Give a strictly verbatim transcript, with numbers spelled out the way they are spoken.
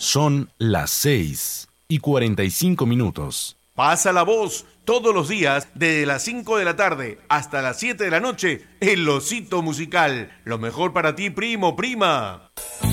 Son las seis y cuarenta y cinco minutos. Pasa la voz todos los días desde las cinco de la tarde hasta las siete de la noche. El Osito Musical. Lo mejor para ti, primo, prima.